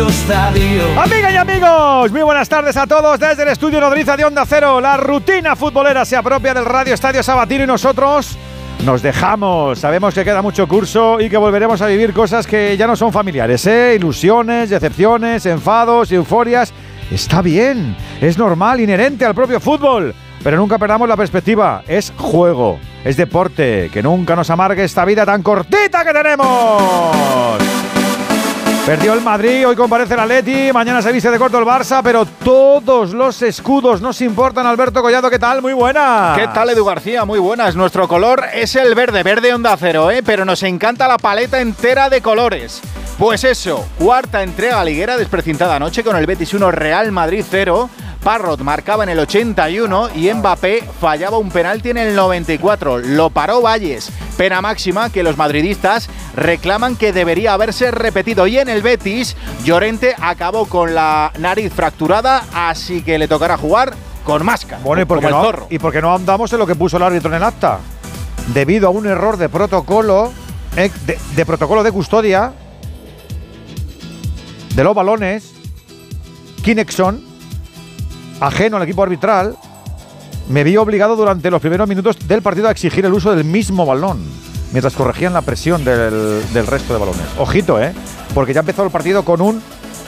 estadio. Amigas y amigos, muy buenas tardes a todos desde el estudio nodriza de Onda Cero. La rutina futbolera se apropia del Radio Estadio Sabatino y nosotros nos dejamos. Sabemos que queda mucho curso y que volveremos a vivir cosas que ya no son familiares, ilusiones, decepciones, enfados y euforias. Está bien, es normal, inherente al propio fútbol. Pero nunca perdamos la perspectiva. Es juego, es deporte. Que nunca nos amargue esta vida tan cortita que tenemos. Perdió el Madrid, hoy comparece el Atleti, mañana se viste de corto el Barça, pero todos los escudos nos importan. Alberto Collado, ¿qué tal? Muy buena. ¿Qué tal, Edu García? Muy buenas. Nuestro color es el verde, verde Onda Cero, pero nos encanta la paleta entera de colores. Pues eso, cuarta entrega liguera desprecintada anoche con el Betis 1, Real Madrid 0. Parrot marcaba en el 81 y Mbappé fallaba un penalti en el 94. Lo paró Valles. Pena máxima que los madridistas reclaman que debería haberse repetido. Y en el Betis, Llorente acabó con la nariz fracturada, así que le tocará jugar con máscara. Bueno, ¿y por qué no andamos en lo que puso el árbitro en el acta? Debido a un error de protocolo, de protocolo de custodia de los balones, Kinexon, ajeno al equipo arbitral, me vi obligado durante los primeros minutos del partido a exigir el uso del mismo balón, mientras corregían la presión del resto de balones. Ojito, porque ya empezó el partido con un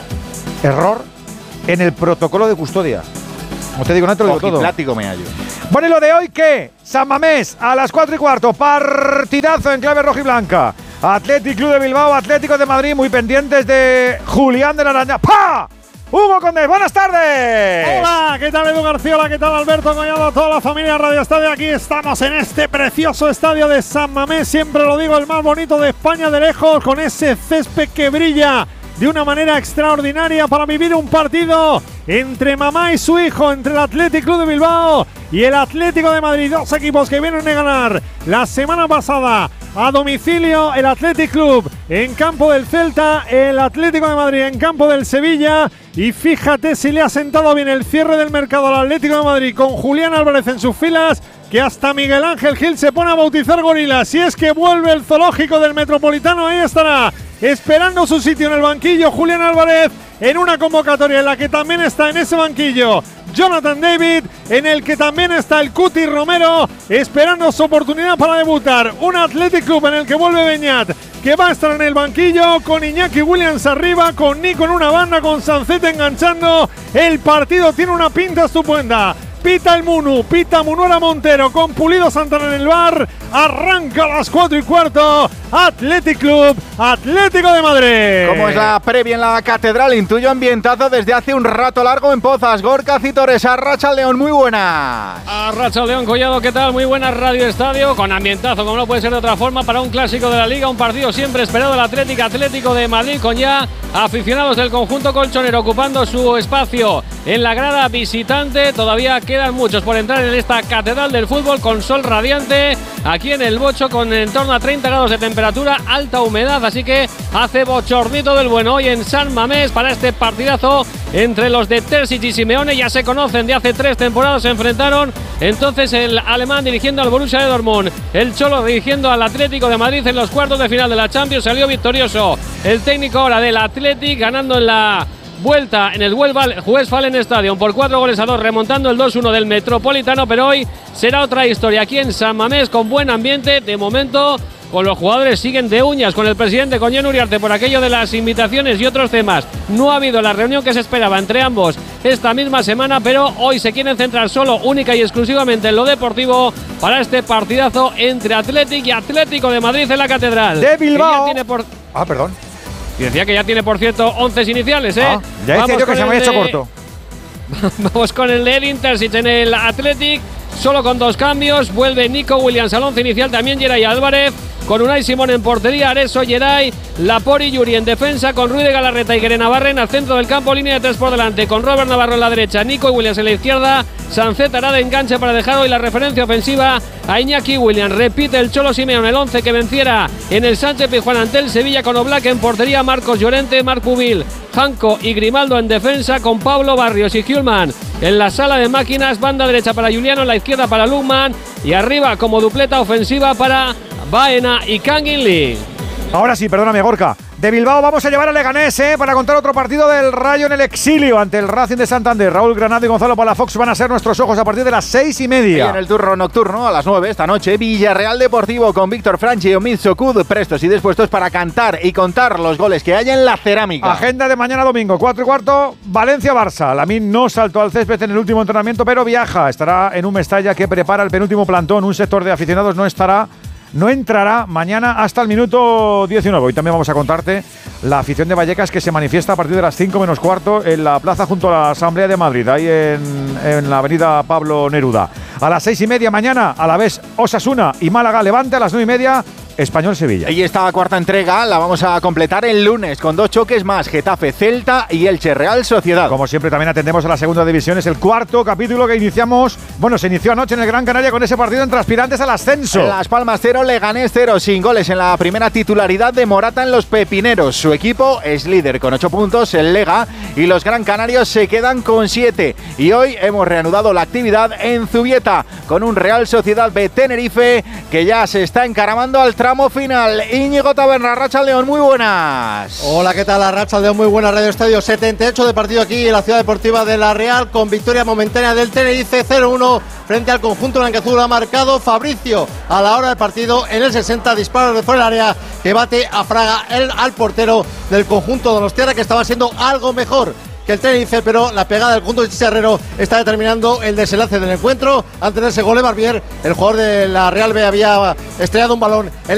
error en el protocolo de custodia. Como te digo, no te lo digo todo. Plático me hallo. Bueno, ¿y lo de hoy qué? San Mamés, a las 4:15, partidazo en clave rojiblanca. Athletic Club de Bilbao, Atlético de Madrid, muy pendientes de Julián de la Araña. ¡Pah! Hugo Condés, buenas tardes. Hola, ¿qué tal Edu García? Hola, ¿qué tal Alberto Collado? Toda la familia Radio Estadio, aquí estamos en este precioso estadio de San Mamés, siempre lo digo, el más bonito de España de lejos, con ese césped que brilla de una manera extraordinaria para vivir un partido entre mamá y su hijo, entre el Athletic Club de Bilbao y el Atlético de Madrid, dos equipos que vienen de ganar la semana pasada a domicilio, el Athletic Club en campo del Celta, el Atlético de Madrid en campo del Sevilla. Y fíjate si le ha sentado bien el cierre del mercado al Atlético de Madrid con Julián Álvarez en sus filas, que hasta Miguel Ángel Gil se pone a bautizar gorilas. Si es que vuelve el zoológico del Metropolitano, ahí estará, esperando su sitio en el banquillo Julián Álvarez, en una convocatoria en la que también está en ese banquillo Jonathan David, en el que también está el Cuti Romero, esperando su oportunidad para debutar. Un Athletic Club en el que vuelve Beñat, que va a estar en el banquillo, con Iñaki Williams arriba, con Nico en una banda, con Sancet enganchando. El partido tiene una pinta estupenda. Pita el Munu, pita Munuera Montero con Pulido Santana en el bar. Arranca a las 4:15. Athletic Club, Atlético de Madrid. Como es la previa en la Catedral, intuyo ambientazo desde hace un rato largo en Pozas. Gorka Citores, Arracha León, muy buenas. Arracha León, Collado, ¿qué tal? Muy buenas, Radio Estadio, con ambientazo, como no puede ser de otra forma, para un clásico de la Liga, un partido siempre esperado del Atlético de Madrid, con ya aficionados del conjunto colchonero ocupando su espacio en la grada visitante. Todavía quedan muchos por entrar en esta Catedral del Fútbol, con sol radiante aquí en el Bocho, con en torno a 30 grados de temperatura, alta humedad, así que hace bochornito del bueno hoy en San Mamés para este partidazo entre los de Terzic y Simeone. Ya se conocen de hace 3 temporadas, se enfrentaron entonces el alemán dirigiendo al Borussia de Dortmund, el Cholo dirigiendo al Atlético de Madrid en los cuartos de final de la Champions. Salió victorioso el técnico ahora del Athletic, ganando en la vuelta en el Westfalen Stadium por 4-2, remontando el 2-1 del Metropolitano, pero hoy será otra historia aquí en San Mamés, con buen ambiente. De momento, con los jugadores siguen de uñas con el presidente, con Jon Uriarte, por aquello de las invitaciones y otros temas. No ha habido la reunión que se esperaba entre ambos esta misma semana, pero hoy se quieren centrar solo, única y exclusivamente en lo deportivo para este partidazo entre Athletic y Atlético de Madrid en la Catedral. De Bilbao. Perdón. Y decía que ya tiene, por cierto, 11 iniciales, ya decía yo que se me había hecho corto. Vamos con el de Edin Terzic en el Athletic, solo con 2 cambios. Vuelve Nico Williams al 11 inicial, también Geray Álvarez, con Unai Simón en portería, Areso, Geray, Laporte y Yuri en defensa, con Ruiz de Galarreta y Guerena Barren al centro del campo, línea de 3 por delante, con Robert Navarro en la derecha, Nico Williams en la izquierda, Sancet hará de enganche para dejar hoy la referencia ofensiva a Iñaki Williams. Repite el Cholo Simeone el 11 que venciera en el Sánchez Pizjuán ante el Sevilla, con Oblak en portería, Marcos Llorente, Marc Pubil, Janko y Grimaldo en defensa, con Pablo Barrios y Hjulman en la sala de máquinas, banda derecha para Juliano, en la izquierda para Lukman y arriba como dupleta ofensiva para Baena y Kangin Lee. Ahora sí, perdóname, Gorka. de Bilbao vamos a llevar a Leganés para contar otro partido del Rayo en el exilio ante el Racing de Santander. Raúl Granado y Gonzalo Palafox van a ser nuestros ojos a partir de las 6:30. Y en el turno nocturno a las 9 esta noche, Villarreal Deportivo con Víctor Franchi y Omid Socud prestos y dispuestos para cantar y contar los goles que hay en la cerámica. Agenda de mañana domingo, 4:15, Valencia-Barça. Lamine no saltó al césped en el último entrenamiento, pero viaja. Estará en un Mestalla que prepara el penúltimo plantón. Un sector de aficionados no entrará mañana hasta el minuto 19. Hoy también vamos a contarte la afición de Vallecas que se manifiesta a partir de las 5:15 en la plaza junto a la Asamblea de Madrid, ahí en la avenida Pablo Neruda. A las 6:30 mañana, a la vez Osasuna y Málaga Levante, a las 9:30 Español-Sevilla. Y esta cuarta entrega la vamos a completar el lunes con 2 choques más, Getafe-Celta y Elche-Real Sociedad. Como siempre también atendemos a la segunda división, es el cuarto capítulo que se inició anoche en el Gran Canaria con ese partido entre aspirantes al ascenso. Las Palmas 0, Leganés 0, sin goles en la primera titularidad de Morata en los Pepineros. Su equipo es líder con 8 puntos, el Lega, y los Gran Canarios se quedan con 7. Y hoy hemos reanudado la actividad en Zubieta con un Real Sociedad B Tenerife que ya se está encaramando al tramo final. Íñigo Taberna, Arratsaldeon, muy buenas. Hola, ¿qué tal? Arratsaldeon, muy buena. Radio Estadio 78 de partido aquí en la Ciudad Deportiva de La Real, con victoria momentánea del Tenerife 0-1 frente al conjunto blanquiazul. Ha marcado Fabricio a la hora del partido en el 60, disparo de fuera del área que bate a Fraga, al portero del conjunto donostiarra, que estaba siendo algo mejor que el Tenerife, pero la pegada del conjunto de Chicharrero está determinando el desenlace del encuentro. Antes de ese gol de Barbier, el jugador de la Real B había estrellado un balón en